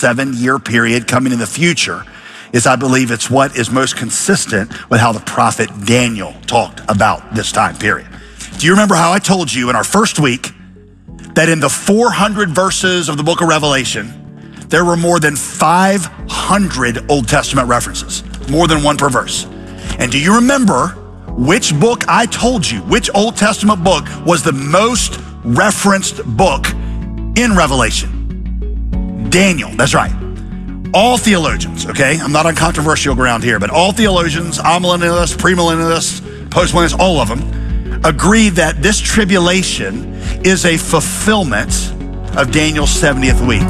7-year period coming in the future is, I believe, it's what is most consistent with how the prophet Daniel talked about this time period. Do you remember how I told you in our first week that in the 400 verses of the book of Revelation, there were more than 500 Old Testament references, more than one per verse? And do you remember which book I told you, which Old Testament book was the most referenced book in Revelation? Daniel, that's right. All theologians, okay? I'm not on controversial ground here, but all theologians, amillennialists, premillennialists, postmillennialists, all of them, agree that this tribulation is a fulfillment of Daniel's 70th week.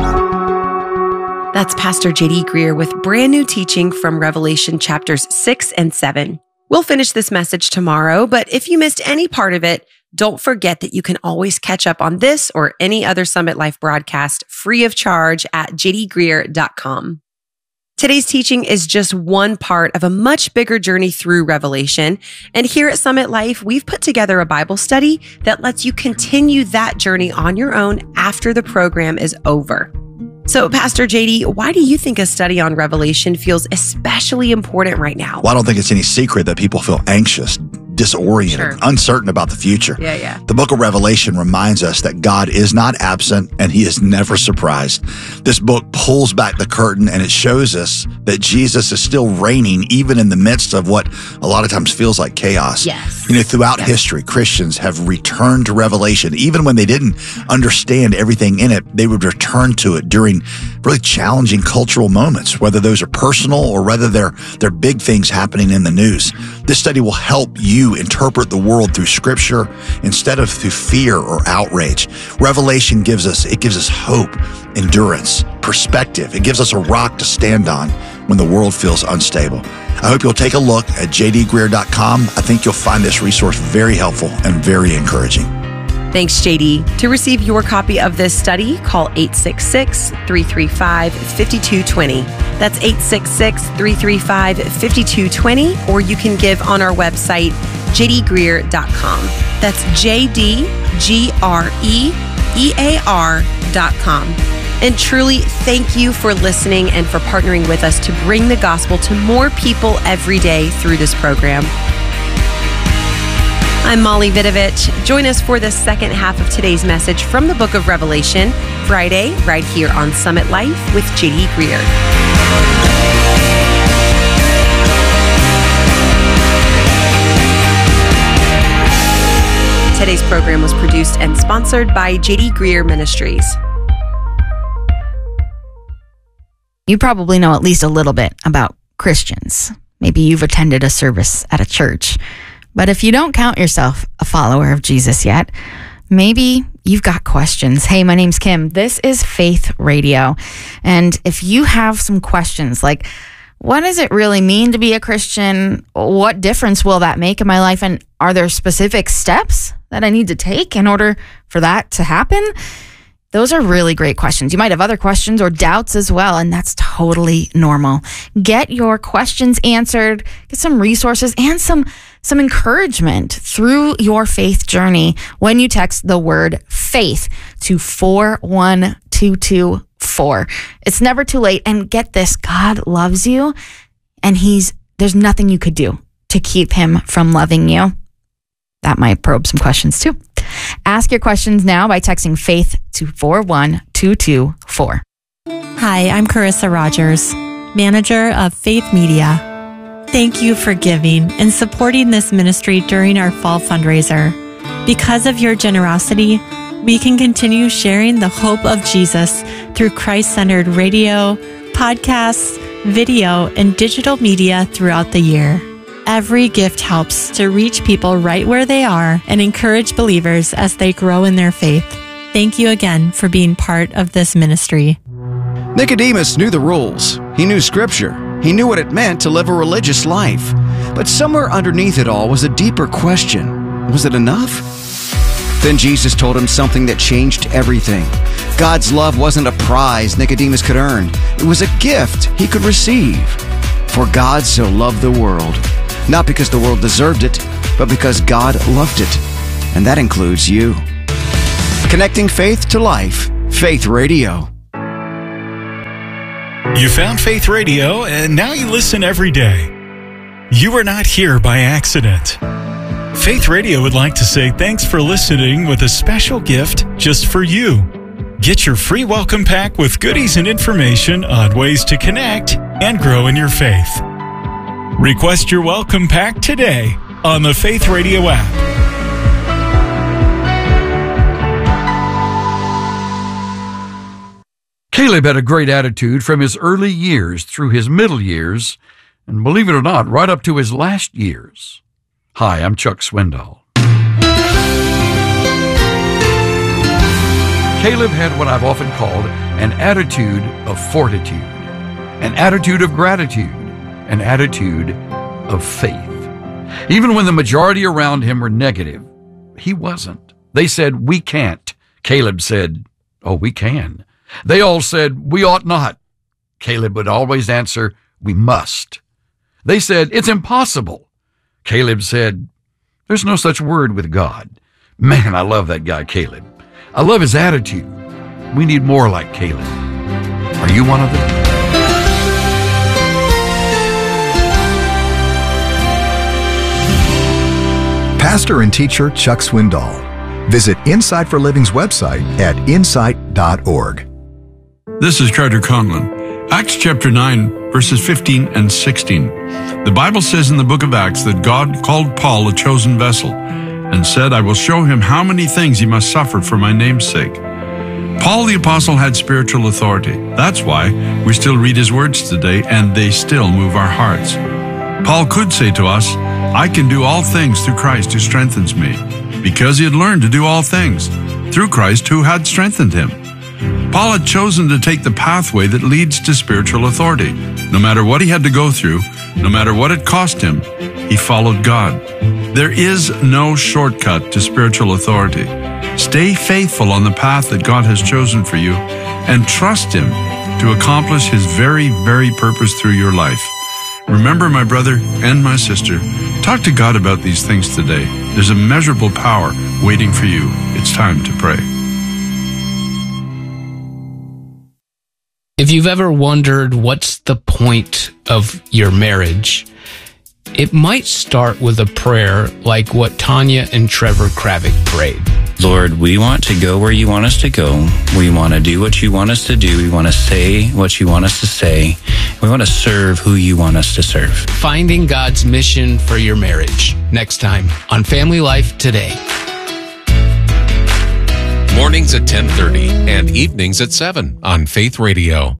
That's Pastor J.D. Greear with brand new teaching from Revelation chapters 6 and 7. We'll finish this message tomorrow, but if you missed any part of it, don't forget that you can always catch up on this or any other Summit Life broadcast free of charge at jdgreear.com. Today's teaching is just one part of a much bigger journey through Revelation. And here at Summit Life, we've put together a Bible study that lets you continue that journey on your own after the program is over. So, Pastor JD, why do you think a study on Revelation feels especially important right now? Well, I don't think it's any secret that people feel anxious, disoriented, uncertain about the future. Yeah. The book of Revelation reminds us that God is not absent and he is never surprised. This book pulls back the curtain and it shows us that Jesus is still reigning even in the midst of what a lot of times feels like chaos. Yes. Throughout history, Christians have returned to Revelation. Even when they didn't understand everything in it, they would return to it during really challenging cultural moments, whether those are personal or whether they're big things happening in the news. This study will help you interpret the world through scripture instead of through fear or outrage. Revelation gives us hope, endurance, perspective. It gives us a rock to stand on when the world feels unstable. I hope you'll take a look at jdgreear.com. I think you'll find this resource very helpful and very encouraging. Thanks, JD. To receive your copy of this study, call 866-335-5220. That's 866-335-5220, or you can give on our website, jdgreear.com. That's jdgreear.com. And truly, thank you for listening and for partnering with us to bring the gospel to more people every day through this program. I'm Molly Vidovich. Join us for the second half of today's message from the book of Revelation, Friday, right here on Summit Life with J.D. Greear. Today's program was produced and sponsored by J.D. Greear Ministries. You probably know at least a little bit about Christians. Maybe you've attended a service at a church. But if you don't count yourself a follower of Jesus yet, maybe you've got questions. Hey, my name's Kim. This is Faith Radio. And if you have some questions like, what does it really mean to be a Christian? What difference will that make in my life? And are there specific steps that I need to take in order for that to happen? Those are really great questions. You might have other questions or doubts as well, and that's totally normal. Get your questions answered, get some resources and some encouragement through your faith journey when you text the word faith to 41224. It's never too late. And get this, God loves you, and there's nothing you could do to keep him from loving you. That might probe some questions too. Ask your questions now by texting faith to 41224. Hi, I'm Carissa Rogers, manager of Faith Media. Thank you for giving and supporting this ministry during our fall fundraiser. Because of your generosity, we can continue sharing the hope of Jesus through Christ-centered radio, podcasts, video, and digital media throughout the year. Every gift helps to reach people right where they are and encourage believers as they grow in their faith. Thank you again for being part of this ministry. Nicodemus knew the rules. He knew Scripture. He knew what it meant to live a religious life. But somewhere underneath it all was a deeper question. Was it enough? Then Jesus told him something that changed everything. God's love wasn't a prize Nicodemus could earn. It was a gift he could receive. For God so loved the world, not because the world deserved it, but because God loved it. And that includes you. Connecting faith to life. Faith Radio. You found Faith Radio, and now you listen every day. You were not here by accident. Faith Radio would like to say thanks for listening with a special gift just for you. Get your free welcome pack with goodies and information on ways to connect and grow in your faith. Request your welcome pack today on the Faith Radio app. Caleb had a great attitude from his early years through his middle years, and believe it or not, right up to his last years. Hi, I'm Chuck Swindoll. Caleb had what I've often called an attitude of fortitude, an attitude of gratitude, an attitude of faith. Even when the majority around him were negative, he wasn't. They said, "We can't." Caleb said, "Oh, we can." They all said, "We ought not." Caleb would always answer, "We must." They said, "It's impossible." Caleb said, "There's no such word with God." Man, I love that guy, Caleb. I love his attitude. We need more like Caleb. Are you one of them? Pastor and teacher Chuck Swindoll. Visit Insight for Living's website at insight.org. This is Carter Conlon. Acts chapter 9, verses 15 and 16. The Bible says in the book of Acts that God called Paul a chosen vessel and said, "I will show him how many things he must suffer for my name's sake." Paul the apostle had spiritual authority. That's why we still read his words today and they still move our hearts. Paul could say to us, "I can do all things through Christ who strengthens me," because he had learned to do all things through Christ who had strengthened him. Paul had chosen to take the pathway that leads to spiritual authority. No matter what he had to go through, no matter what it cost him, he followed God. There is no shortcut to spiritual authority. Stay faithful on the path that God has chosen for you and trust him to accomplish his very, very purpose through your life. Remember, my brother and my sister, talk to God about these things today. There's immeasurable power waiting for you. It's time to pray. If you've ever wondered what's the point of your marriage, it might start with a prayer like what Tanya and Trevor Kravick prayed. Lord, we want to go where you want us to go. We want to do what you want us to do. We want to say what you want us to say. We want to serve who you want us to serve. Finding God's mission for your marriage. Next time on Family Life Today. Mornings at 10:30 and evenings at 7 on Faith Radio.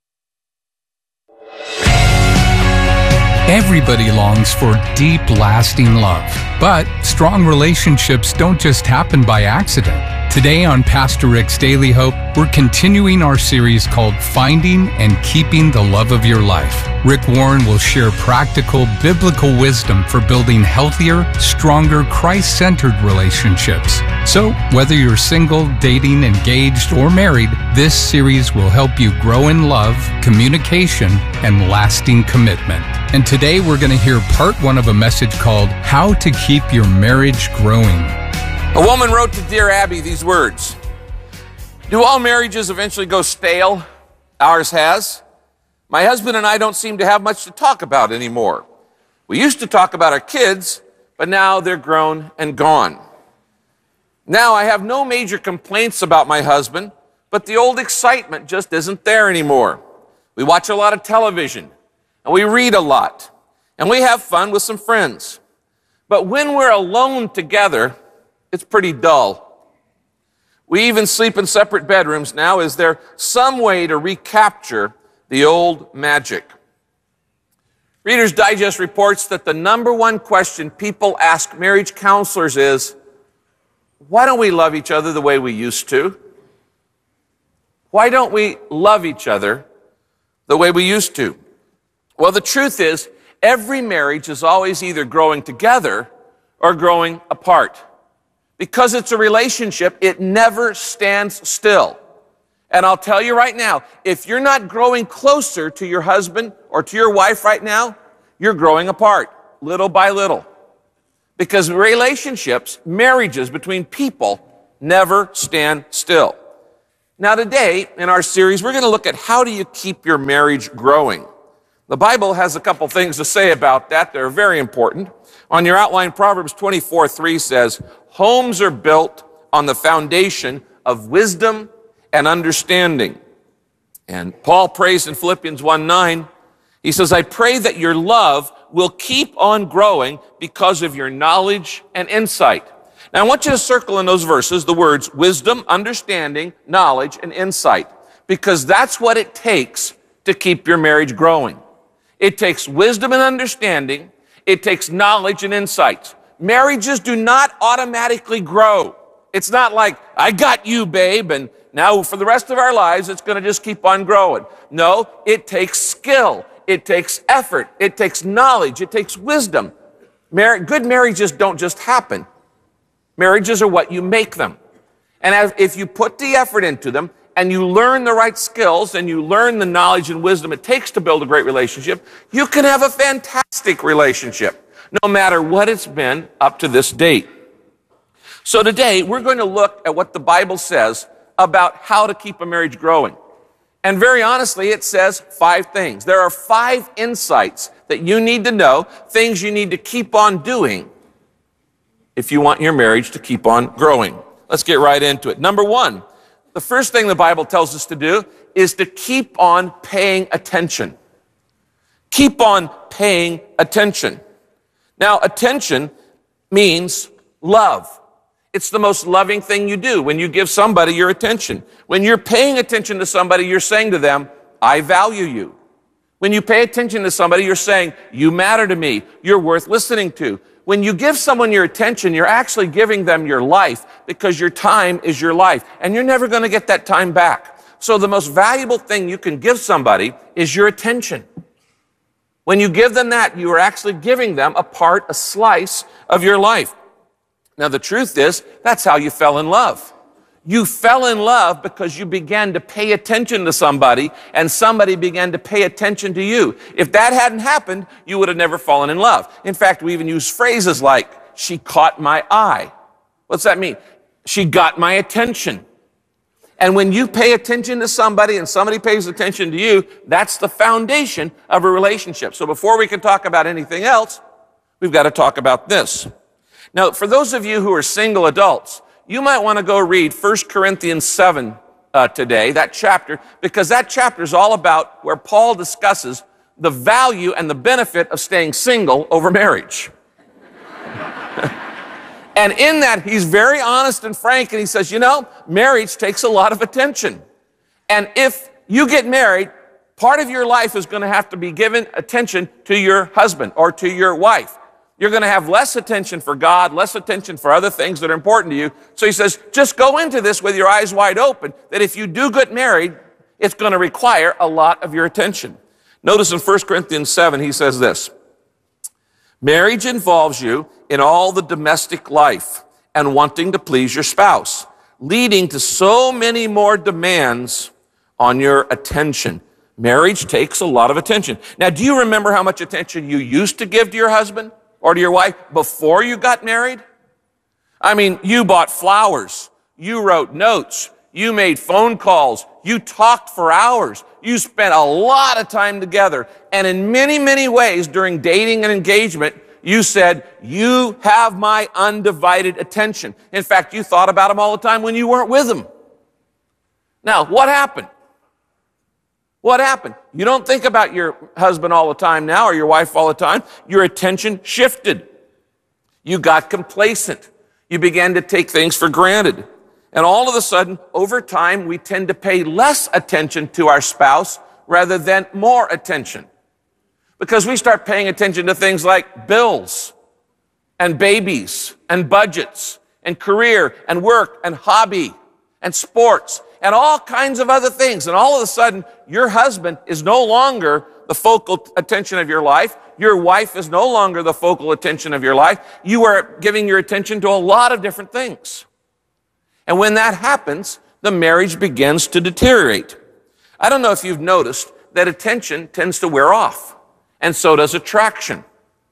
Everybody longs for deep, lasting love. But strong relationships don't just happen by accident. Today on Pastor Rick's Daily Hope, we're continuing our series called Finding and Keeping the Love of Your Life. Rick Warren will share practical biblical wisdom for building healthier, stronger, Christ-centered relationships. So, whether you're single, dating, engaged, or married, this series will help you grow in love, communication, and lasting commitment. And today we're going to hear part one of a message called How to Keep Your Marriage Growing. A woman wrote to Dear Abby these words: "Do all marriages eventually go stale? Ours has. My husband and I don't seem to have much to talk about anymore. We used to talk about our kids, but now they're grown and gone. Now I have no major complaints about my husband, but the old excitement just isn't there anymore. We watch a lot of television, and we read a lot, and we have fun with some friends. But when we're alone together, it's pretty dull. We even sleep in separate bedrooms now. Is there some way to recapture the old magic?" Reader's Digest reports that the number one question people ask marriage counselors is, why don't we love each other the way we used to? Why don't we love each other the way we used to? Well, the truth is, every marriage is always either growing together or growing apart. Because it's a relationship, it never stands still. And I'll tell you right now, if you're not growing closer to your husband or to your wife right now, you're growing apart, little by little. Because relationships, marriages between people, never stand still. Now today, in our series, we're going to look at how do you keep your marriage growing. The Bible has a couple things to say about that. They're very important. On your outline, Proverbs 24:3 says, homes are built on the foundation of wisdom and understanding. And Paul prays in Philippians 1:9, he says, I pray that your love will keep on growing because of your knowledge and insight. Now, I want you to circle in those verses the words wisdom, understanding, knowledge, and insight, because that's what it takes to keep your marriage growing. It takes wisdom and understanding. It takes knowledge and insight. Marriages do not automatically grow. It's not like, I got you, babe, and now for the rest of our lives, it's going to just keep on growing. No, it takes skill. It takes effort. It takes knowledge. It takes wisdom. Good marriages don't just happen. Marriages are what you make them. And if you put the effort into them and you learn the right skills and you learn the knowledge and wisdom it takes to build a great relationship, you can have a fantastic relationship, no matter what it's been up to this date. So today, we're going to look at what the Bible says about how to keep a marriage growing. And very honestly, it says 5 things. There are 5 insights that you need to know, things you need to keep on doing if you want your marriage to keep on growing. Let's get right into it. Number 1, the first thing the Bible tells us to do is to keep on paying attention. Keep on paying attention. Now, attention means love. It's the most loving thing you do when you give somebody your attention. When you're paying attention to somebody, you're saying to them, I value you. When you pay attention to somebody, you're saying, you matter to me. You're worth listening to. When you give someone your attention, you're actually giving them your life because your time is your life, and you're never going to get that time back. So the most valuable thing you can give somebody is your attention. When you give them that, you are actually giving them a slice of your life. Now, the truth is, that's how you fell in love. You fell in love because you began to pay attention to somebody, and somebody began to pay attention to you. If that hadn't happened, you would have never fallen in love. In fact, we even use phrases like, she caught my eye. What's that mean? She got my attention. And when you pay attention to somebody and somebody pays attention to you, that's the foundation of a relationship. So before we can talk about anything else, we've got to talk about this. Now, for those of you who are single adults, you might want to go read 1 Corinthians 7 today, that chapter, because that chapter is all about where Paul discusses the value and the benefit of staying single over marriage. And in that, he's very honest and frank, and he says, you know, marriage takes a lot of attention. And if you get married, part of your life is going to have to be given attention to your husband or to your wife. You're going to have less attention for God, less attention for other things that are important to you. So he says, just go into this with your eyes wide open, that if you do get married, it's going to require a lot of your attention. Notice in 1 Corinthians 7, he says this, marriage involves you in all the domestic life and wanting to please your spouse, leading to so many more demands on your attention. Marriage takes a lot of attention. Now, do you remember how much attention you used to give to your husband or to your wife before you got married? I mean, you bought flowers, you wrote notes, you made phone calls, you talked for hours, you spent a lot of time together, and in many, many ways during dating and engagement, you said, you have my undivided attention. In fact, you thought about him all the time when you weren't with him. Now, what happened? What happened? You don't think about your husband all the time now or your wife all the time. Your attention shifted. You got complacent. You began to take things for granted. And all of a sudden, over time, we tend to pay less attention to our spouse rather than more attention. Because we start paying attention to things like bills and babies and budgets and career and work and hobby and sports and all kinds of other things. And all of a sudden, your husband is no longer the focal attention of your life. Your wife is no longer the focal attention of your life. You are giving your attention to a lot of different things. And when that happens, the marriage begins to deteriorate. I don't know if you've noticed that attention tends to wear off, and so does attraction.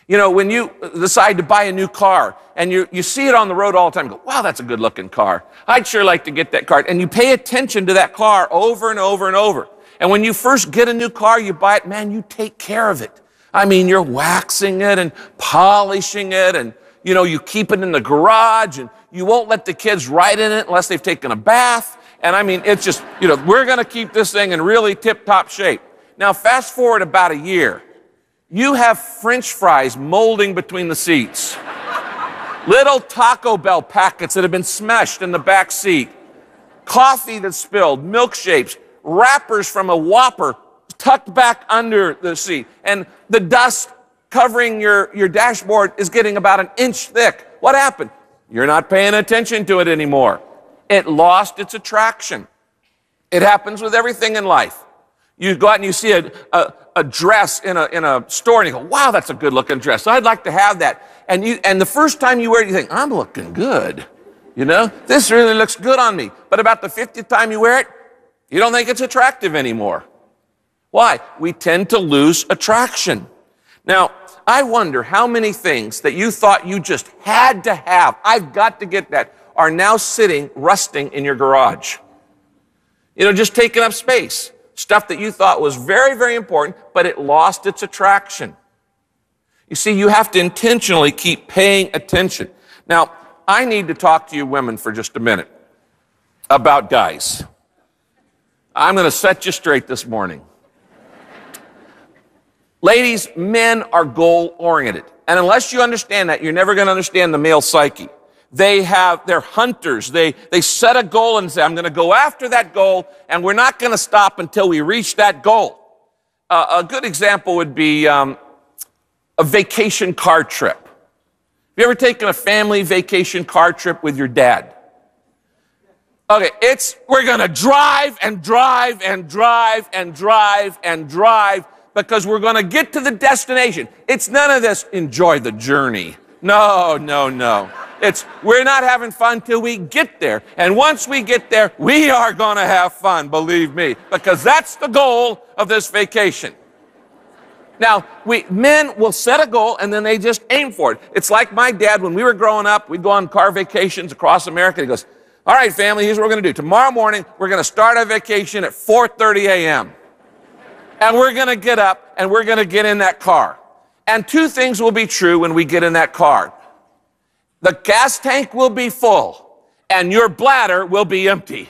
You know, when you decide to buy a new car and you see it on the road all the time, you go, wow, that's a good looking car. I'd sure like to get that car. And you pay attention to that car over and over and over. And when you first get a new car, you buy it, man, you take care of it. I mean, you're waxing it and polishing it, and, you know, you keep it in the garage, and you won't let the kids ride in it unless they've taken a bath. And I mean, it's just, you know, we're going to keep this thing in really tip-top shape. Now, fast forward about a year. You have French fries molding between the seats. Little Taco Bell packets that have been smashed in the back seat. Coffee that's spilled, milkshakes, wrappers from a Whopper tucked back under the seat. And the dust covering your dashboard is getting about an inch thick. What happened? You're not paying attention to it anymore. It lost its attraction. It happens with everything in life. You go out and you see a dress in a store, and you go, wow, that's a good looking dress. I'd like to have that. And the first time you wear it, you think, I'm looking good. You know, this really looks good on me. But about the 50th time you wear it, you don't think it's attractive anymore. Why? We tend to lose attraction. Now, I wonder how many things that you thought you just had to have, I've got to get that, are now sitting, rusting in your garage. You know, just taking up space. Stuff that you thought was very, very important, but it lost its attraction. You see, you have to intentionally keep paying attention. Now, I need to talk to you women for just a minute about guys. I'm going to set you straight this morning. Ladies, men are goal-oriented. And unless you understand that, you're never going to understand the male psyche. They're hunters. They set a goal and say, I'm going to go after that goal, and we're not going to stop until we reach that goal. A good example would be a vacation car trip. Have you ever taken a family vacation car trip with your dad? Okay, we're going to drive and drive and drive and drive and drive because we're going to get to the destination. It's none of this, enjoy the journey. No, no, no. We're not having fun till we get there. And once we get there, we are going to have fun, believe me, because that's the goal of this vacation. Now, men will set a goal and then they just aim for it. It's like my dad, when we were growing up, we'd go on car vacations across America. He goes, all right, family, here's what we're going to do. Tomorrow morning, we're going to start our vacation at 4:30 a.m. And we're going to get up and we're going to get in that car. And two things will be true when we get in that car. The gas tank will be full and your bladder will be empty.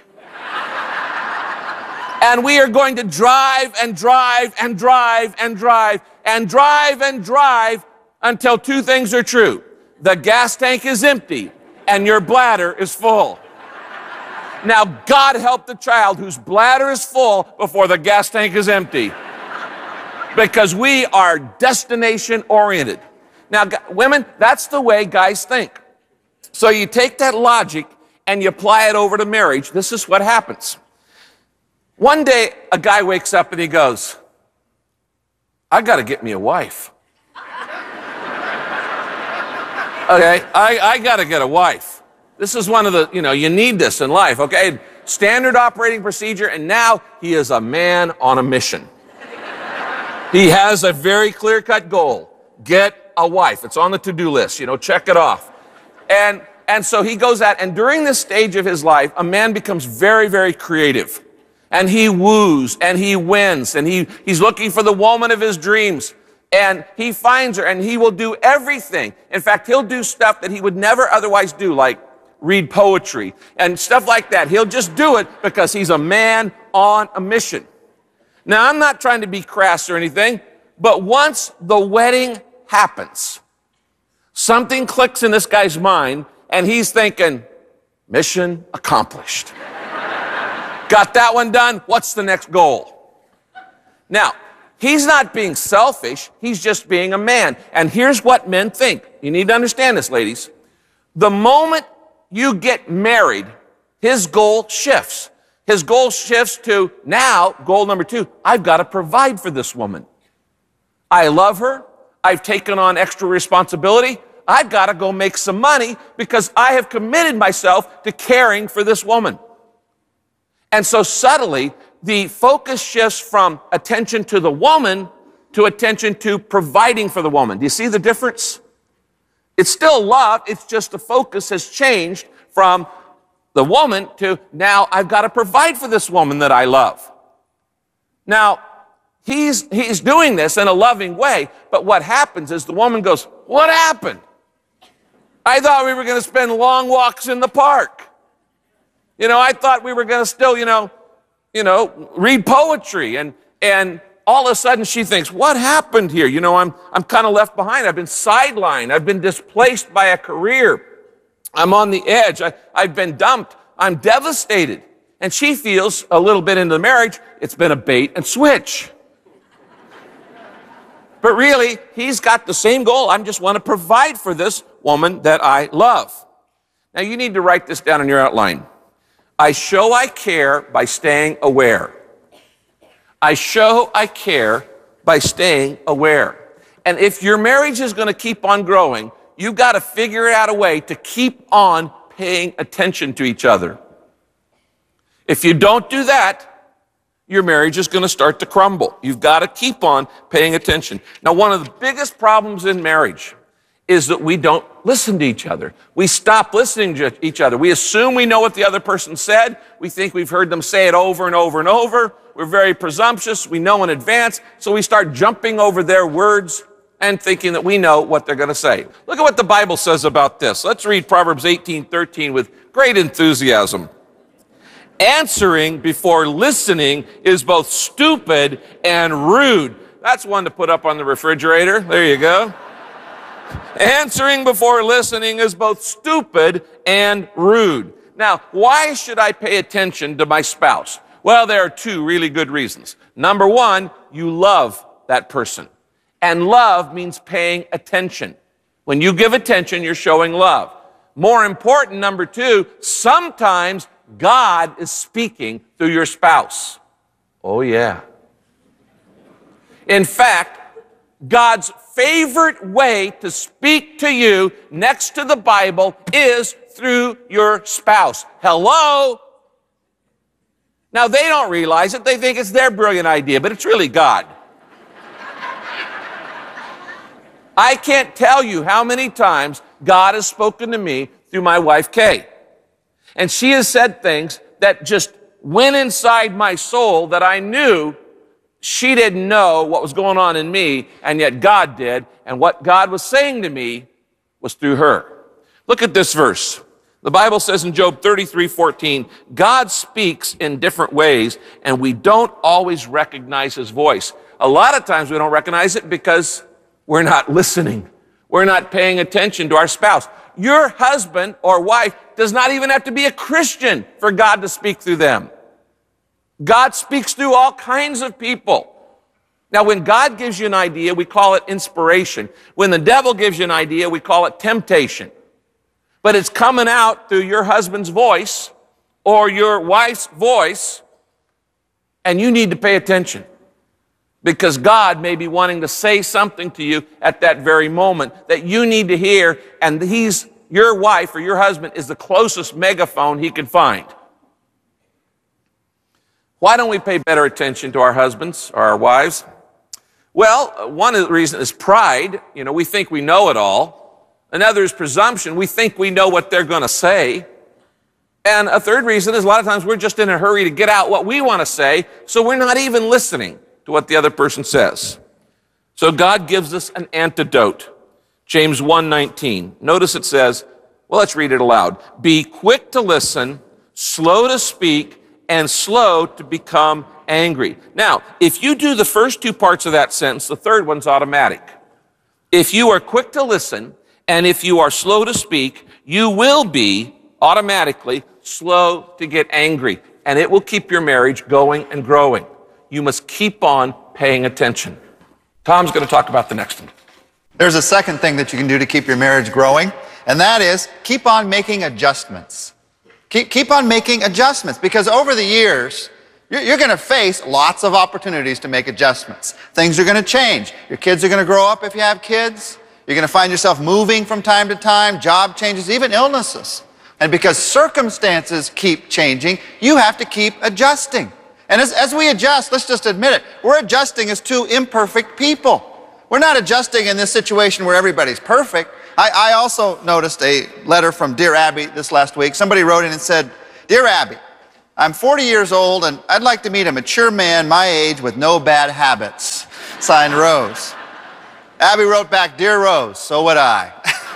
And we are going to drive and drive and drive and drive and drive and drive until two things are true. The gas tank is empty and your bladder is full. Now, God help the child whose bladder is full before the gas tank is empty. Because we are destination oriented. Now, women, that's the way guys think. So you take that logic and you apply it over to marriage. This is what happens. One day, a guy wakes up and he goes, I got to get me a wife. Okay, I got to get a wife. This is one of the, you need this in life, okay? Standard operating procedure, and now he is a man on a mission. He has a very clear-cut goal. Get a wife. It's on the to-do list, check it off. And so he goes out, and during this stage of his life, a man becomes very, very creative. And he woos, and he wins, and he's looking for the woman of his dreams. And he finds her, and he will do everything. In fact, he'll do stuff that he would never otherwise do, like read poetry and stuff like that. He'll just do it because he's a man on a mission. Now, I'm not trying to be crass or anything, but once the wedding happens, something clicks in this guy's mind, and he's thinking, mission accomplished. Got that one done? What's the next goal? Now, he's not being selfish. He's just being a man. And here's what men think. You need to understand this, ladies. The moment you get married, his goal shifts. His goal shifts to now, goal number 2, I've got to provide for this woman. I love her. I've taken on extra responsibility. I've got to go make some money because I have committed myself to caring for this woman. And so subtly, the focus shifts from attention to the woman to attention to providing for the woman. Do you see the difference? It's still love, it's just the focus has changed from the woman to now I've got to provide for this woman that I love. Now, he's doing this in a loving way, but what happens is the woman goes, what happened? I thought we were going to spend long walks in the park. I thought we were going to still, read poetry. And all of a sudden she thinks, what happened here? I'm kind of left behind. I've been sidelined. I've been displaced by a career. I'm on the edge. I've been dumped. I'm devastated. And she feels a little bit into the marriage, it's been a bait and switch. But really, he's got the same goal. I just want to provide for this woman that I love. Now, you need to write this down in your outline. I show I care by staying aware. I show I care by staying aware. And if your marriage is going to keep on growing, you've got to figure out a way to keep on paying attention to each other. If you don't do that, your marriage is going to start to crumble. You've got to keep on paying attention. Now, one of the biggest problems in marriage is that we don't listen to each other. We stop listening to each other. We assume we know what the other person said. We think we've heard them say it over and over and over. We're very presumptuous. We know in advance. So we start jumping over their words and thinking that we know what they're going to say. Look at what the Bible says about this. Let's read Proverbs 18:13 with great enthusiasm. Answering before listening is both stupid and rude. That's one to put up on the refrigerator. There you go. Answering before listening is both stupid and rude. Now, why should I pay attention to my spouse? Well, there are two really good reasons. Number one, you love that person. And love means paying attention. When you give attention, you're showing love. More important, number two, sometimes God is speaking through your spouse. Oh, yeah. In fact, God's favorite way to speak to you next to the Bible is through your spouse. Hello? Now, they don't realize it. They think it's their brilliant idea, but it's really God. I can't tell you how many times God has spoken to me through my wife, Kay. And she has said things that just went inside my soul that I knew she didn't know what was going on in me, and yet God did. And what God was saying to me was through her. Look at this verse. The Bible says in Job 33:14, God speaks in different ways, and we don't always recognize his voice. A lot of times we don't recognize it because we're not listening. We're not paying attention to our spouse. Your husband or wife does not even have to be a Christian for God to speak through them. God speaks through all kinds of people. Now, when God gives you an idea, we call it inspiration. When the devil gives you an idea, we call it temptation. But it's coming out through your husband's voice or your wife's voice, and you need to pay attention. Because God may be wanting to say something to you at that very moment that you need to hear, and your wife or your husband is the closest megaphone he can find. Why don't we pay better attention to our husbands or our wives? Well, one of the reasons is pride. We think we know it all. Another is presumption. We think we know what they're going to say. And a third reason is a lot of times we're just in a hurry to get out what we want to say, so we're not even listening to what the other person says. So God gives us an antidote. James 1:19. Notice it says, well, let's read it aloud. Be quick to listen, slow to speak, and slow to become angry. Now, if you do the first two parts of that sentence, the third one's automatic. If you are quick to listen, and if you are slow to speak, you will be automatically slow to get angry, and it will keep your marriage going and growing. You must keep on paying attention. Tom's going to talk about the next one. There's a second thing that you can do to keep your marriage growing, and that is keep on making adjustments. Keep on making adjustments, because over the years, you're going to face lots of opportunities to make adjustments. Things are going to change. Your kids are going to grow up if you have kids. You're going to find yourself moving from time to time, job changes, even illnesses. And because circumstances keep changing, you have to keep adjusting. And as we adjust, let's just admit it, we're adjusting as two imperfect people. We're not adjusting in this situation where everybody's perfect. I also noticed a letter from Dear Abby this last week. Somebody wrote in and said, Dear Abby, I'm 40 years old and I'd like to meet a mature man my age with no bad habits. Signed, Rose. Abby wrote back, Dear Rose, so would I.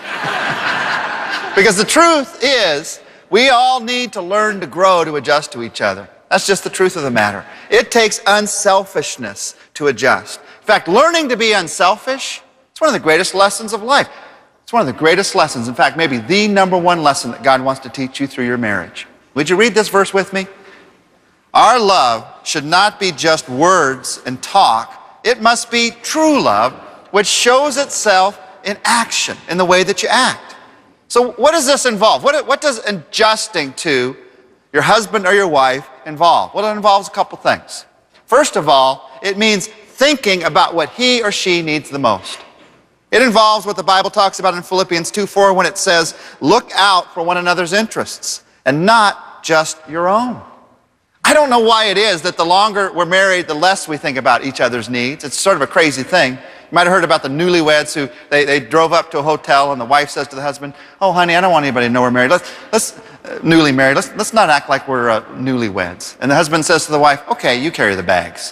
Because the truth is, we all need to learn to grow to adjust to each other. That's just the truth of the matter. It takes unselfishness to adjust. In fact, learning to be unselfish, it's one of the greatest lessons of life. It's one of the greatest lessons. In fact, maybe the number one lesson that God wants to teach you through your marriage. Would you read this verse with me? Our love should not be just words and talk. It must be true love, which shows itself in action, in the way that you act. So what does this involve? What does adjusting to your husband or your wife involve? Well, it involves a couple things. First of all, it means thinking about what he or she needs the most. It involves what the Bible talks about in Philippians 2:4 when it says, look out for one another's interests and not just your own. I don't know why it is that the longer we're married, the less we think about each other's needs. It's sort of a crazy thing. You might have heard about the newlyweds who they drove up to a hotel and the wife says to the husband, oh, honey, I don't want anybody to know we're married. Let's newly married. Let's not act like we're newlyweds. And the husband says to the wife, okay, you carry the bags.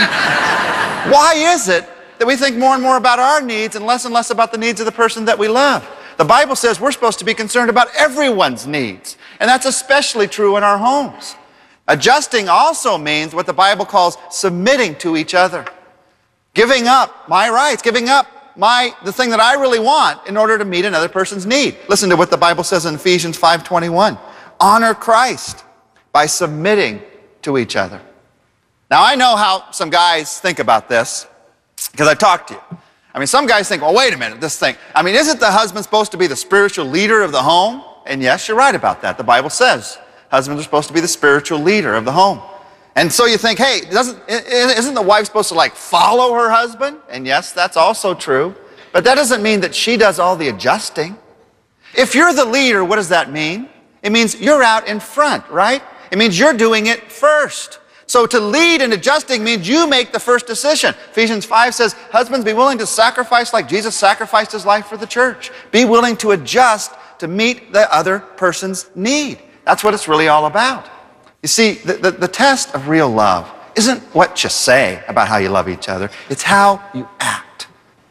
Why is it that we think more and more about our needs and less about the needs of the person that we love? The Bible says we're supposed to be concerned about everyone's needs. And that's especially true in our homes. Adjusting also means what the Bible calls submitting to each other. Giving up my rights, giving up the thing that I really want in order to meet another person's need. Listen to what the Bible says in Ephesians 5:21. Honor Christ by submitting to each other. Now, I know how some guys think about this because I talked to you. I mean, some guys think, well, wait a minute, this thing. I mean, isn't the husband supposed to be the spiritual leader of the home? And yes, you're right about that. The Bible says husbands are supposed to be the spiritual leader of the home. And so you think, hey, isn't the wife supposed to like follow her husband? And yes, that's also true. But that doesn't mean that she does all the adjusting. If you're the leader, what does that mean? It means you're out in front, right? It means you're doing it first. So to lead in adjusting means you make the first decision. Ephesians 5 says, husbands, be willing to sacrifice like Jesus sacrificed his life for the church. Be willing to adjust to meet the other person's need. That's what it's really all about. You see, the test of real love isn't what you say about how you love each other. It's how you act.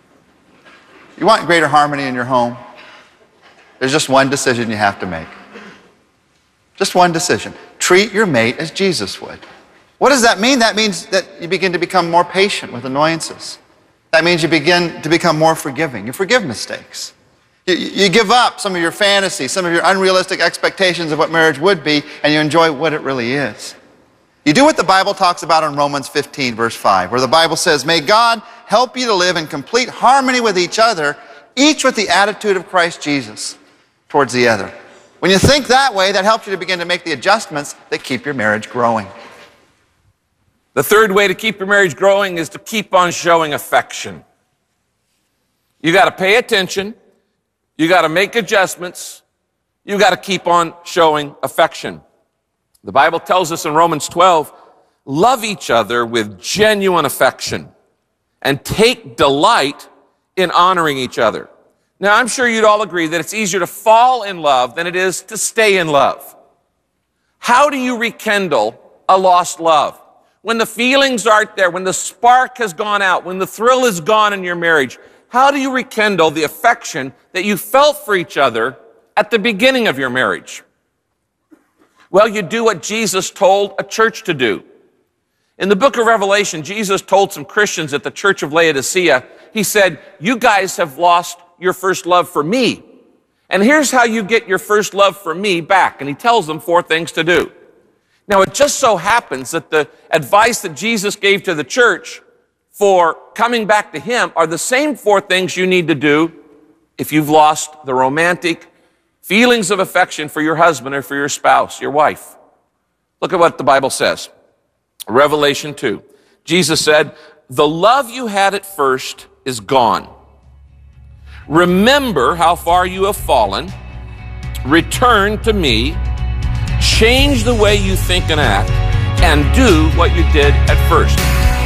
You want greater harmony in your home? There's just one decision you have to make. Just one decision. Treat your mate as Jesus would. What does that mean? That means that you begin to become more patient with annoyances. That means you begin to become more forgiving. You forgive mistakes. You give up some of your fantasies, some of your unrealistic expectations of what marriage would be, and you enjoy what it really is. You do what the Bible talks about in Romans 15, verse 5, where the Bible says, may God help you to live in complete harmony with each other, each with the attitude of Christ Jesus towards the other. When you think that way, that helps you to begin to make the adjustments that keep your marriage growing. The third way to keep your marriage growing is to keep on showing affection. You got to pay attention. You got to make adjustments. You got to keep on showing affection. The Bible tells us in Romans 12, love each other with genuine affection and take delight in honoring each other. Now, I'm sure you'd all agree that it's easier to fall in love than it is to stay in love. How do you rekindle a lost love? When the feelings aren't there, when the spark has gone out, when the thrill is gone in your marriage, how do you rekindle the affection that you felt for each other at the beginning of your marriage? Well, you do what Jesus told a church to do. In the book of Revelation, Jesus told some Christians at the church of Laodicea, he said, you guys have lost your first love for me. And here's how you get your first love for me back. And he tells them 4 things to do. Now, it just so happens that the advice that Jesus gave to the church for coming back to him are the same 4 things you need to do if you've lost the romantic feelings of affection for your husband or for your spouse, your wife. Look at what the Bible says. Revelation 2. Jesus said, the love you had at first is gone. Remember how far you have fallen. Return to me. Change the way you think and act. and do what you did at first.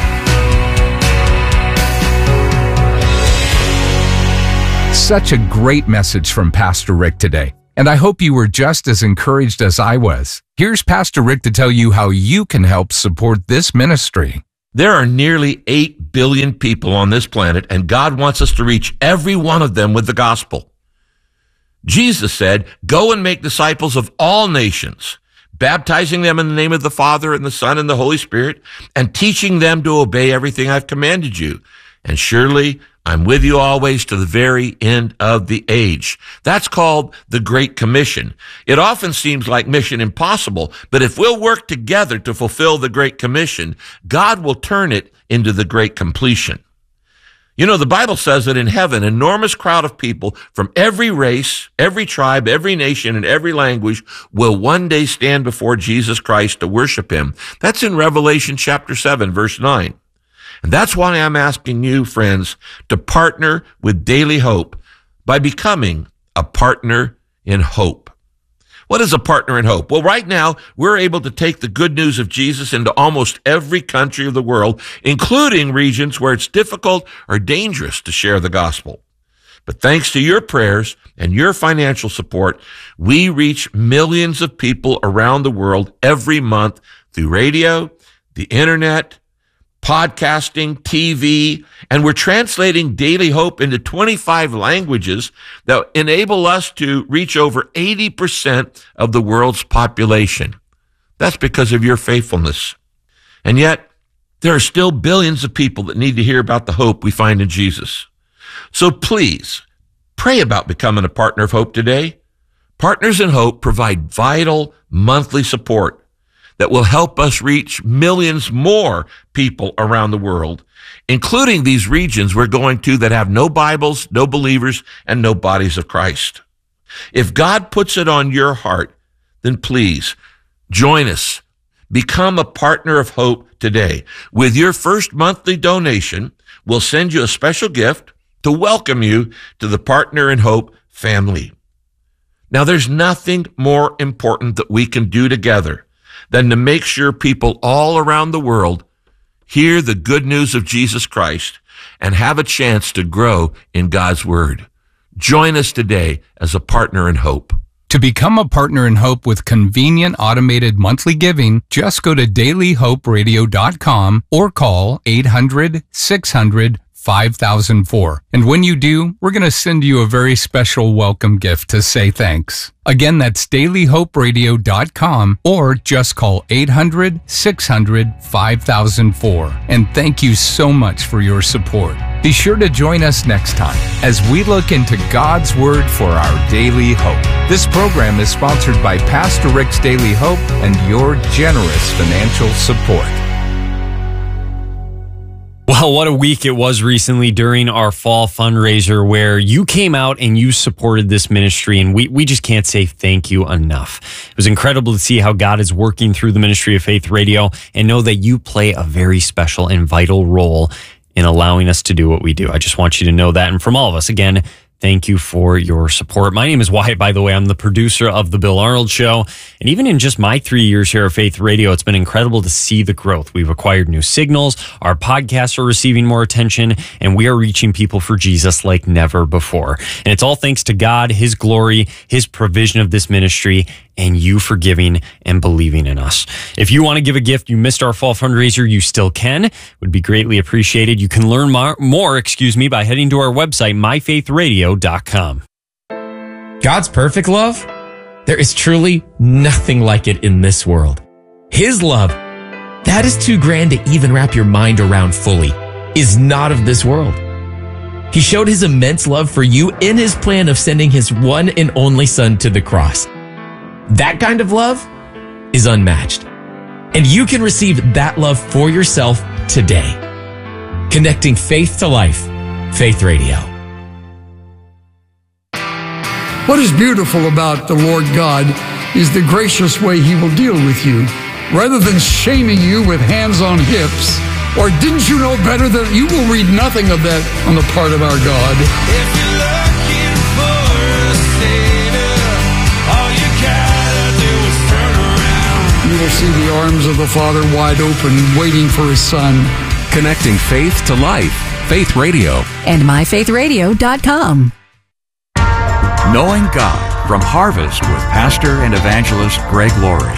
Such a great message from Pastor Rick today, and I hope you were just as encouraged as I was. Here's Pastor Rick to tell you how you can help support this ministry. There are nearly 8 billion people on this planet, and God wants us to reach every one of them with the gospel. Jesus said, "Go and make disciples of all nations, baptizing them in the name of the Father and the Son and the Holy Spirit, and teaching them to obey everything I've commanded you. And surely I'm with you always to the very end of the age." That's called the Great Commission. It often seems like mission impossible, but if we'll work together to fulfill the Great Commission, God will turn it into the Great Completion. You know, the Bible says that in heaven, an enormous crowd of people from every race, every tribe, every nation, and every language will one day stand before Jesus Christ to worship him. That's in Revelation chapter 7, verse 9. And that's why I'm asking you, friends, to partner with Daily Hope by becoming a partner in hope. What is a partner in hope? Well, right now, we're able to take the good news of Jesus into almost every country of the world, including regions where it's difficult or dangerous to share the gospel. But thanks to your prayers and your financial support, we reach millions of people around the world every month through radio, the internet, podcasting, TV, and we're translating Daily Hope into 25 languages that enable us to reach over 80% of the world's population. That's because of your faithfulness. And yet, there are still billions of people that need to hear about the hope we find in Jesus. So please, pray about becoming a partner of hope today. Partners in Hope provide vital monthly support that will help us reach millions more people around the world, including these regions we're going to that have no Bibles, no believers, and no bodies of Christ. If God puts it on your heart, then please join us. Become a partner of hope today. With your first monthly donation, we'll send you a special gift to welcome you to the Partner in Hope family. Now, there's nothing more important that we can do together than to make sure people all around the world hear the good news of Jesus Christ and have a chance to grow in God's Word. Join us today as a partner in hope. To become a partner in hope with convenient automated monthly giving, just go to dailyhoperadio.com or call 800-600-5004. And when you do, we're going to send you a very special welcome gift to say thanks. Again, that's dailyhoperadio.com or just call 800-600-5004. And thank you so much for your support. Be sure to join us next time as we look into God's Word for our daily hope. This program is sponsored by Pastor Rick's Daily Hope and your generous financial support. Well, what a week it was recently during our fall fundraiser where you came out and you supported this ministry, and we just can't say thank you enough. It was incredible to see how God is working through the ministry of Faith Radio and know that you play a very special and vital role in allowing us to do what we do. I just want you to know that. And from all of us, again, thank you for your support. My name is Wyatt, by the way. I'm the producer of The Bill Arnold Show. And even in just my 3 years here at Faith Radio, it's been incredible to see the growth. We've acquired new signals. Our podcasts are receiving more attention, and we are reaching people for Jesus like never before. And it's all thanks to God, His glory, His provision of this ministry, and you for giving and believing in us. If you want to give a gift, you missed our fall fundraiser, you still can. It would be greatly appreciated. You can learn more by heading to our website, myfaithradio.com. God's perfect love? There is truly nothing like it in this world. His love, that is too grand to even wrap your mind around fully, is not of this world. He showed His immense love for you in His plan of sending His one and only Son to the cross. That kind of love is unmatched. And you can receive that love for yourself today. Connecting faith to life. Faith Radio. What is beautiful about the Lord God is the gracious way He will deal with you. Rather than shaming you with hands on hips, or didn't you know better that you will read nothing of that on the part of our God. If you're looking for a savior, all you gotta do is turn around. You will see the arms of the Father wide open, waiting for his Son. Connecting faith to life. Faith Radio. And myfaithradio.com. Knowing God from Harvest with Pastor and Evangelist Greg Laurie.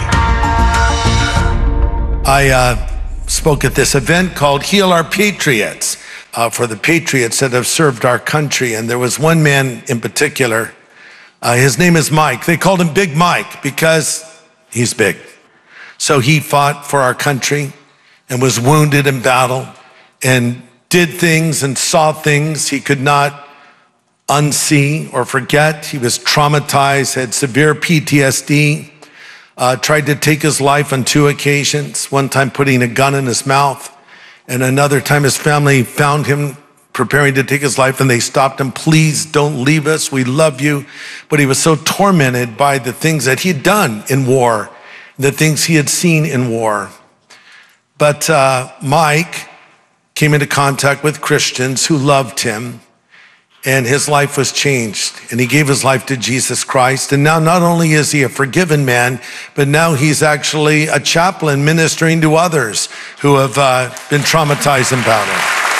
I spoke at this event called Heal Our Patriots, for the patriots that have served our country. And there was one man in particular. His name is Mike. They called him Big Mike because he's big. So he fought for our country and was wounded in battle and did things and saw things he could not unsee or forget. He was traumatized, had severe PTSD, tried to take his life on 2 occasions, one time putting a gun in his mouth, and another time his family found him preparing to take his life and they stopped him. Please don't leave us. We love you. But he was so tormented by the things that he'd done in war, the things he had seen in war. But Mike came into contact with Christians who loved him, and his life was changed, and he gave his life to Jesus Christ. And now not only is he a forgiven man, but now he's actually a chaplain ministering to others who have been traumatized in battle.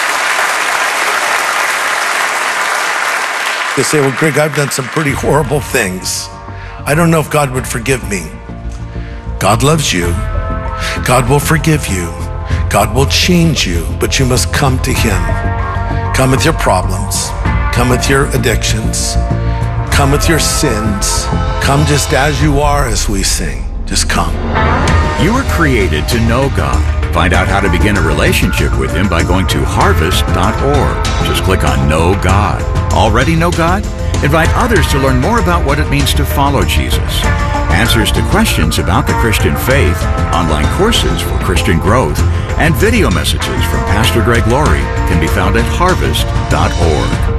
They say, well, Greg, I've done some pretty horrible things. I don't know if God would forgive me. God loves you. God will forgive you. God will change you, but you must come to him. Come with your problems. Come with your addictions. Come with your sins. Come just as you are, as we sing. Just come. You were created to know God. Find out how to begin a relationship with him by going to harvest.org. Just click on Know God. Already know God? Invite others to learn more about what it means to follow Jesus. Answers to questions about the Christian faith, online courses for Christian growth, and video messages from Pastor Greg Laurie can be found at harvest.org.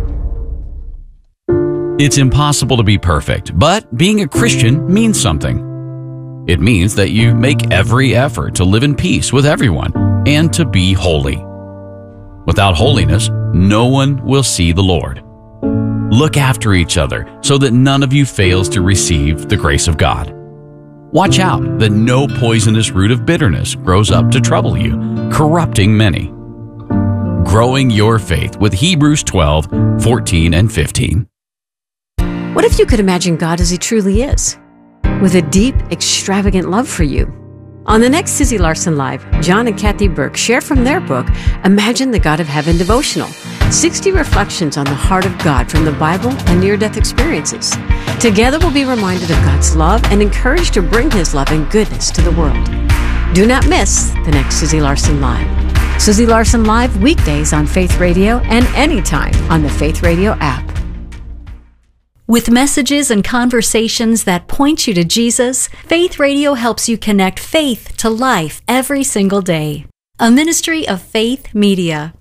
It's impossible to be perfect, but being a Christian means something. It means that you make every effort to live in peace with everyone and to be holy. Without holiness, no one will see the Lord. Look after each other so that none of you fails to receive the grace of God. Watch out that no poisonous root of bitterness grows up to trouble you, corrupting many. Growing your faith with Hebrews 12, 14, and 15. What if you could imagine God as he truly is, with a deep, extravagant love for you? On the next Susie Larson Live, John and Kathy Burke share from their book, Imagine the God of Heaven Devotional, 60 reflections on the heart of God from the Bible and near-death experiences. Together we'll be reminded of God's love and encouraged to bring his love and goodness to the world. Do not miss the next Susie Larson Live. Susie Larson Live, weekdays on Faith Radio and anytime on the Faith Radio app. With messages and conversations that point you to Jesus, Faith Radio helps you connect faith to life every single day. A ministry of Faith Media.